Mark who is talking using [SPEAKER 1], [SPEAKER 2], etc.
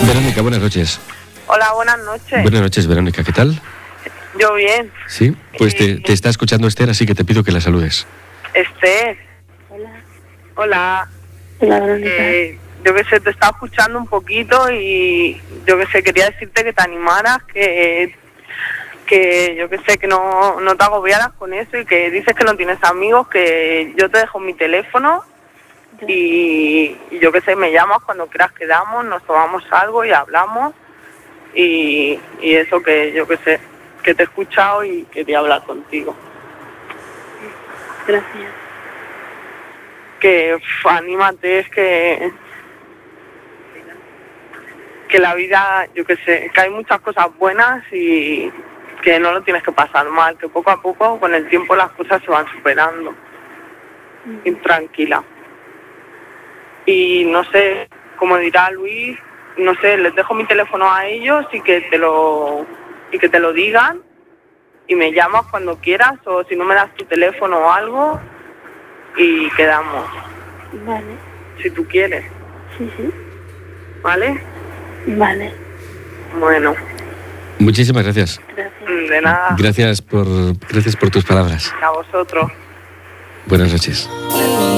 [SPEAKER 1] Verónica, buenas noches.
[SPEAKER 2] Hola, buenas noches.
[SPEAKER 1] Buenas noches, Verónica, ¿qué tal?
[SPEAKER 2] Yo bien.
[SPEAKER 1] Sí, pues te está escuchando Esther, así que te pido que la saludes.
[SPEAKER 2] Esther.
[SPEAKER 3] Hola.
[SPEAKER 2] Hola.
[SPEAKER 3] Hola, Verónica.
[SPEAKER 2] Yo que sé, te estaba escuchando un poquito y yo que sé, quería decirte que te animaras, que yo que sé, que no te agobiaras con eso y que dices que no tienes amigos, que yo te dejo mi teléfono y yo que sé, me llamas cuando quieras, quedamos, nos tomamos algo y hablamos y eso, que yo que sé, que te he escuchado y quería hablar contigo.
[SPEAKER 3] Gracias.
[SPEAKER 2] Que anímate, es que la vida, yo que sé, que hay muchas cosas buenas y que no lo tienes que pasar mal, que poco a poco con el tiempo las cosas se van superando. Y tranquila. Y no sé, como dirá Luis, no sé, les dejo mi teléfono a ellos y que te lo digan y me llamas cuando quieras, o si no me das tu teléfono o algo y quedamos.
[SPEAKER 3] Vale.
[SPEAKER 2] Si tú quieres.
[SPEAKER 3] Sí, sí.
[SPEAKER 2] ¿Vale?
[SPEAKER 3] Vale.
[SPEAKER 2] Bueno.
[SPEAKER 1] Muchísimas gracias.
[SPEAKER 3] Gracias.
[SPEAKER 2] De nada.
[SPEAKER 1] Gracias por tus palabras.
[SPEAKER 2] A vosotros.
[SPEAKER 1] Buenas noches.